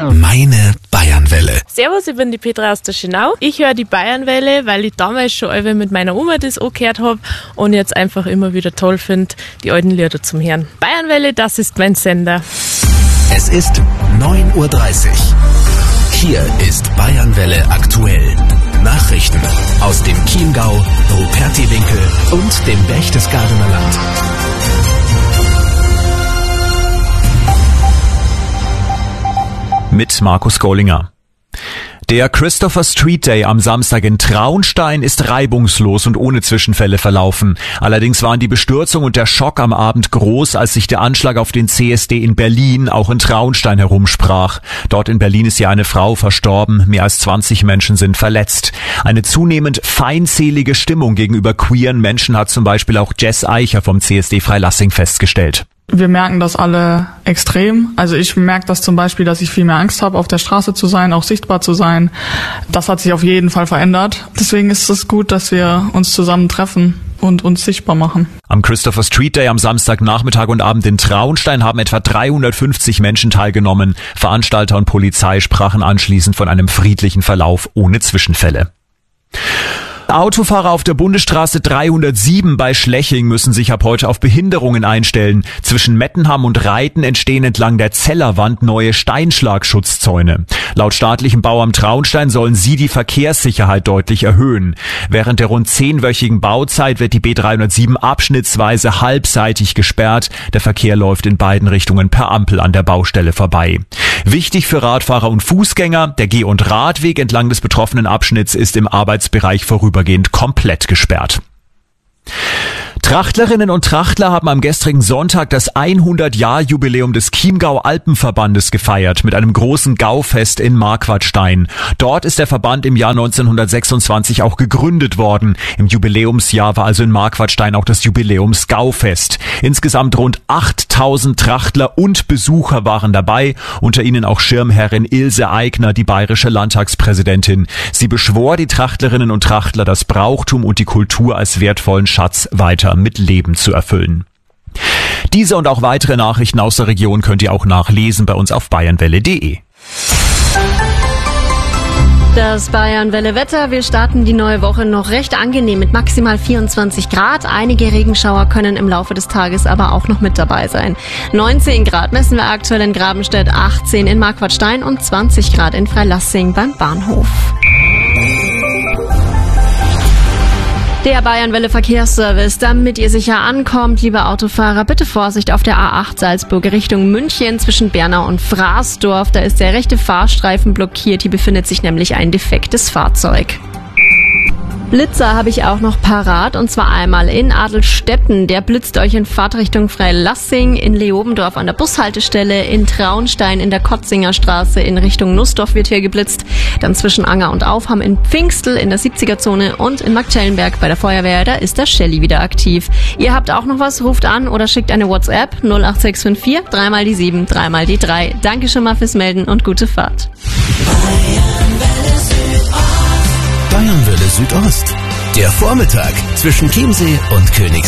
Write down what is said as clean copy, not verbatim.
Meine Bayernwelle. Servus, ich bin die Petra aus der Schönau. Ich höre die Bayernwelle, weil ich damals schon alle mit meiner Oma das angehört habe und jetzt einfach immer wieder toll finde, die alten Lieder zum Hören. Bayernwelle, das ist mein Sender. Es ist 9:30 Uhr. Hier ist Bayernwelle aktuell. Nachrichten aus dem Chiemgau, Rupertiwinkel und dem Berchtesgadener Land. Mit Markus Gollinger. Der Christopher Street Day am Samstag in Traunstein ist reibungslos und ohne Zwischenfälle verlaufen. Allerdings waren die Bestürzung und der Schock am Abend groß, als sich der Anschlag auf den CSD in Berlin auch in Traunstein herumsprach. Dort in Berlin ist ja eine Frau verstorben, mehr als 20 Menschen sind verletzt. Eine zunehmend feindselige Stimmung gegenüber queeren Menschen hat zum Beispiel auch Jess Eicher vom CSD Freilassing festgestellt. Wir merken das alle extrem. Also ich merke das zum Beispiel, dass ich viel mehr Angst habe, auf der Straße zu sein, auch sichtbar zu sein. Das hat sich auf jeden Fall verändert. Deswegen ist es gut, dass wir uns zusammen treffen und uns sichtbar machen. Am Christopher Street Day am Samstagnachmittag und Abend in Traunstein haben etwa 350 Menschen teilgenommen. Veranstalter und Polizei sprachen anschließend von einem friedlichen Verlauf ohne Zwischenfälle. Autofahrer auf der Bundesstraße 307 bei Schleching müssen sich ab heute auf Behinderungen einstellen. Zwischen Mettenham und Reiten entstehen entlang der Zellerwand neue Steinschlagschutzzäune. Laut staatlichem Bauamt Traunstein sollen sie die Verkehrssicherheit deutlich erhöhen. Während der rund 10-wöchigen Bauzeit wird die B307 abschnittsweise halbseitig gesperrt. Der Verkehr läuft in beiden Richtungen per Ampel an der Baustelle vorbei. Wichtig für Radfahrer und Fußgänger, der Geh- und Radweg entlang des betroffenen Abschnitts ist im Arbeitsbereich vorübergehend komplett gesperrt. Trachtlerinnen und Trachtler haben am gestrigen Sonntag das 100-Jahr-Jubiläum des Chiemgau-Alpenverbandes gefeiert mit einem großen Gaufest in Marquardstein. Dort ist der Verband im Jahr 1926 auch gegründet worden. Im Jubiläumsjahr war also in Marquardstein auch das Jubiläumsgaufest. Insgesamt rund 8000 Trachtler und Besucher waren dabei, unter ihnen auch Schirmherrin Ilse Aigner, die bayerische Landtagspräsidentin. Sie beschwor die Trachtlerinnen und Trachtler, das Brauchtum und die Kultur als wertvollen Schatz weiter mit Leben zu erfüllen. Diese und auch weitere Nachrichten aus der Region könnt ihr auch nachlesen bei uns auf bayernwelle.de. Das Bayernwelle-Wetter. Wir starten die neue Woche noch recht angenehm mit maximal 24 Grad. Einige Regenschauer können im Laufe des Tages aber auch noch mit dabei sein. 19 Grad messen wir aktuell in Grabenstedt, 18 in Marquardstein und 20 Grad in Freilassing beim Bahnhof. Der Bayernwelle Verkehrsservice, damit ihr sicher ankommt, liebe Autofahrer, bitte Vorsicht auf der A8 Salzburg Richtung München zwischen Bernau und Fraßdorf. Da ist der rechte Fahrstreifen blockiert, hier befindet sich nämlich ein defektes Fahrzeug. Blitzer habe ich auch noch parat, und zwar einmal in Adelstetten. Der blitzt euch in Fahrtrichtung Freilassing, in Leobendorf an der Bushaltestelle, in Traunstein in der Kotzinger Straße in Richtung Nussdorf wird hier geblitzt. Dann zwischen Anger und Aufham in Pfingstel in der 70er-Zone und in Marktschellenberg bei der Feuerwehr, da ist der Shelly wieder aktiv. Ihr habt auch noch was, ruft an oder schickt eine WhatsApp 08654 3 die 7 3 die 3. Danke schon mal fürs Melden und gute Fahrt. Bayernwelle Südost. Der Vormittag zwischen Chiemsee und Königswinter.